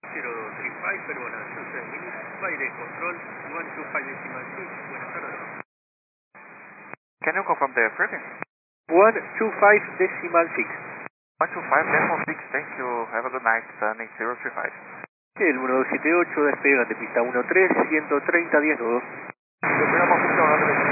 035, Peruana, Joseph Minute, Flight Control, 125.6, buenas tardes. Can you confirm the frequency? 125.6. 125.6, thank you. Have a good night, Sunny 035. El 1278 despega de pista 13, 130, 10 nudos. Despegamos pista 13.